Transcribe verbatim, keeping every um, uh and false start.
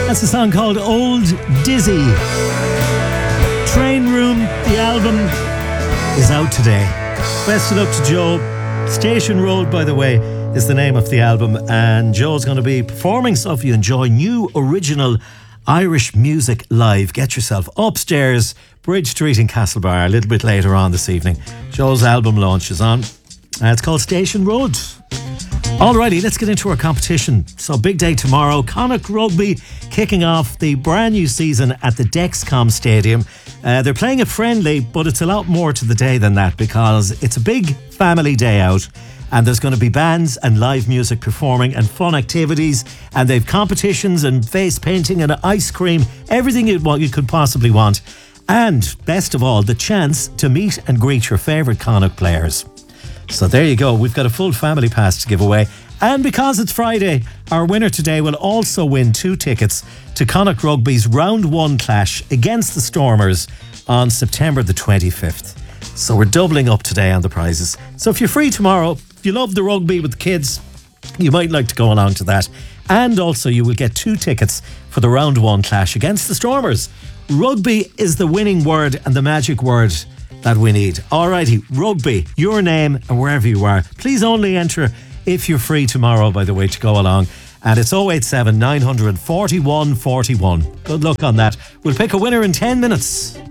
That's a song called Old Dizzy. Train Room, the album, is out today. Best of luck to Joe. Station Road, by the way, is the name of the album, and Joe's going to be performing, so if you enjoy new original Irish music live, get yourself upstairs, Bridge Street in Castlebar, a little bit later on this evening. Joe's album launch is on. Uh, it's called Station Road. Alrighty, let's get into our competition. So, big day tomorrow. Connacht Rugby kicking off the brand new season at the Dexcom Stadium. Uh, they're playing a friendly, but it's a lot more to the day than that, because it's a big family day out. And there's going to be bands and live music performing and fun activities, and they've competitions and face painting and ice cream, everything you, what you could possibly want. And best of all, the chance to meet and greet your favourite Connacht players. So there you go, we've got a full family pass to give away. And because it's Friday, our winner today will also win two tickets to Connacht Rugby's round one clash against the Stormers on September the twenty-fifth. So we're doubling up today on the prizes. So if you're free tomorrow, if you love the rugby with the kids, you might like to go along to that. And also you will get two tickets for the round one clash against the Stormers. Rugby is the winning word and the magic word that we need. Alrighty, rugby, your name and wherever you are. Please only enter if you're free tomorrow, by the way, to go along. And it's oh eight seven, nine four one, four one. Good luck on that. We'll pick a winner in ten minutes.